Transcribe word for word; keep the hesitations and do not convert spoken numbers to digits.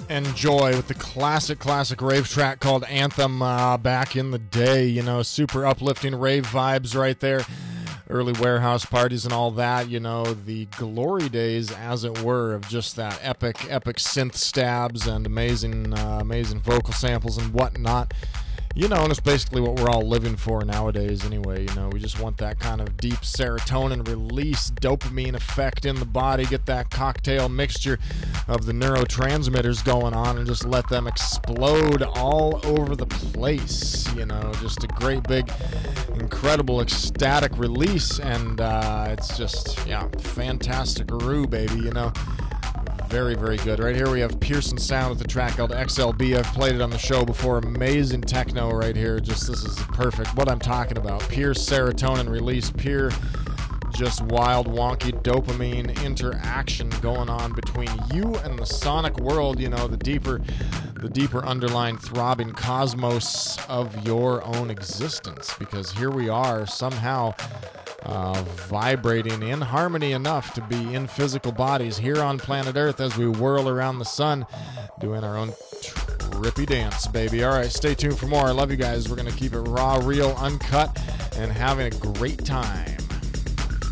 Enjoy with the classic, classic rave track called Anthem uh, back in the day. You know, super uplifting rave vibes right there. Early warehouse parties and all that, you know, the glory days, as it were, of just that epic, epic synth stabs and amazing, uh, amazing vocal samples and whatnot. You know, and it's basically what we're all living for nowadays anyway. You know, we just want that kind of deep serotonin release, dopamine effect in the body, get that cocktail mixture of the neurotransmitters going on and just let them explode all over the place. You know, just a great big, incredible, ecstatic release, and uh, it's just, yeah, fantastic-aroo, baby, you know. Very, very good. Right here we have Pearson Sound with a track called X L B. I've played it on the show before. Amazing techno right here. Just, this is perfect. What I'm talking about. Pure serotonin release. Pure, just wild, wonky dopamine interaction going on between you and the sonic world. You know, the deeper, the deeper underlying throbbing cosmos of your own existence. Because here we are somehow Uh, vibrating in harmony enough to be in physical bodies here on planet Earth as we whirl around the sun doing our own trippy dance, baby. All right, stay tuned for more. I love you guys. We're going to keep it raw, real, uncut, and having a great time.